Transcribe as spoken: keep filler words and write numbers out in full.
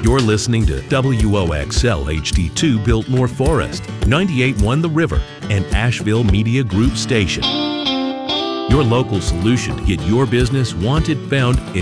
You're listening to W O X L H D two Biltmore Forest, ninety-eight point one The River, and Asheville Media Group Station. Your local solution to get your business wanted, found, in